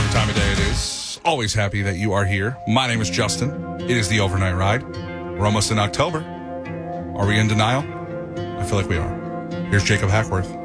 whatever time of day it is. Always happy that you are here. My name is Justin. It is the Overnight Ride. We're almost in October. Are we in denial? I feel like we are. Here's Jacob Hackworth.